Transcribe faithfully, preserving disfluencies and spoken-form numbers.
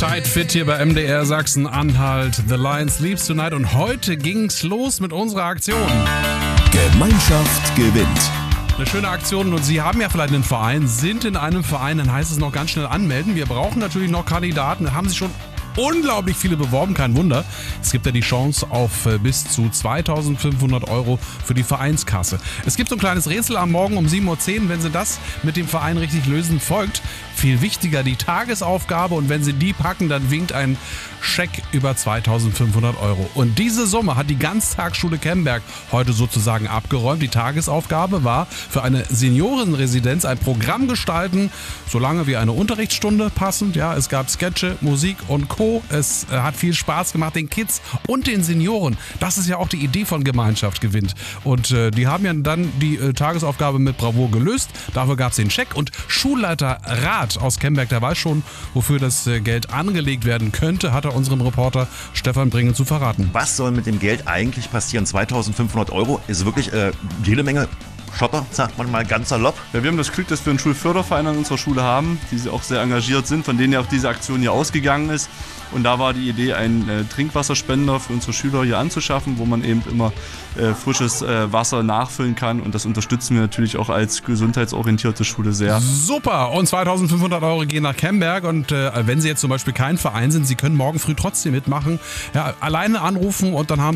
Tight Fit hier bei M D R Sachsen-Anhalt. The Lion Sleeps Tonight. Und heute ging's los mit unserer Aktion. Gemeinschaft gewinnt. Eine schöne Aktion und Sie haben ja vielleicht einen Verein, sind in einem Verein, dann heißt es noch ganz schnell anmelden. Wir brauchen natürlich noch Kandidaten, da haben sich schon unglaublich viele beworben, kein Wunder. Es gibt ja die Chance auf bis zu zweitausendfünfhundert Euro für die Vereinskasse. Es gibt so ein kleines Rätsel am Morgen um sieben Uhr zehn. Wenn Sie das mit dem Verein richtig lösen, folgt viel wichtiger die Tagesaufgabe. Und wenn Sie die packen, dann winkt ein Scheck über zweitausendfünfhundert Euro. Und diese Summe hat die Ganztagsschule Kemberg heute sozusagen abgeräumt. Die Tagesaufgabe war für eine Seniorenresidenz ein Programm gestalten, solange wie eine Unterrichtsstunde passend. Ja, es gab Sketche, Musik und Co. Es äh, hat viel Spaß gemacht, den Kids und den Senioren. Das ist ja auch die Idee von Gemeinschaft gewinnt. Und äh, die haben ja dann die äh, Tagesaufgabe mit Bravour gelöst. Dafür gab es den Scheck. Und Schulleiter Rath aus Kemberg, der weiß schon, wofür das äh, Geld angelegt werden könnte, hat er unserem Reporter Stefan Bringel zu verraten. Was soll mit dem Geld eigentlich passieren? zweitausendfünfhundert Euro ist wirklich äh, jede Menge Schotter, sagt man mal ganz salopp. Ja, wir haben das Glück, dass wir einen Schulförderverein an unserer Schule haben, die auch sehr engagiert sind, von denen ja auch diese Aktion hier ausgegangen ist. Und da war die Idee, einen äh, Trinkwasserspender für unsere Schüler hier anzuschaffen, wo man eben immer äh, frisches äh, Wasser nachfüllen kann. Und das unterstützen wir natürlich auch als gesundheitsorientierte Schule sehr. Super! Und zweitausendfünfhundert Euro gehen nach Kemberg. Und äh, wenn Sie jetzt zum Beispiel kein Verein sind, Sie können morgen früh trotzdem mitmachen. Ja, alleine anrufen und dann haben